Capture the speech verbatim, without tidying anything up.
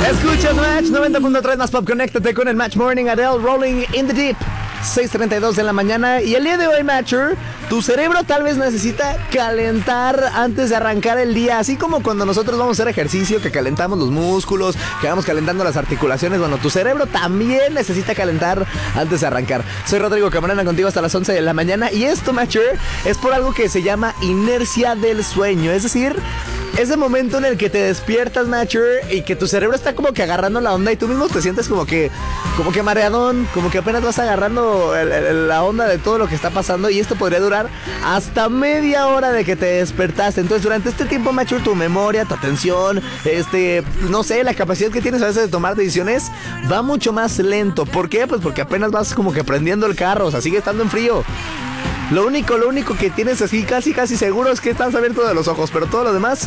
Escuchas Match noventa punto tres más pop. Conéctate con el Match Morning. Adele, Rolling in the Deep. seis treinta y dos de la mañana. Y el día de hoy, Matcher, tu cerebro tal vez necesita calentar antes de arrancar el día. Así como cuando nosotros vamos a hacer ejercicio, que calentamos los músculos, que vamos calentando las articulaciones. Bueno, tu cerebro también necesita calentar antes de arrancar. Soy Rodrigo Camarena, contigo hasta las once de la mañana. Y esto, Matcher, es por algo que se llama inercia del sueño. Es decir, ese momento en el que te despiertas, Matcher, y que tu cerebro está como que agarrando la onda y tú mismo te sientes como que, como que mareadón, como que apenas vas agarrando el, el, la onda de todo lo que está pasando, y esto podría durar hasta media hora de que te despertaste. Entonces, durante este tiempo, Matcher, tu memoria, tu atención, este, no sé, la capacidad que tienes a veces de tomar decisiones va mucho más lento. ¿Por qué? Pues porque apenas vas como que prendiendo el carro, o sea, sigue estando en frío. Lo único, lo único que tienes así casi casi seguro es que estás abierto de los ojos, pero todo lo demás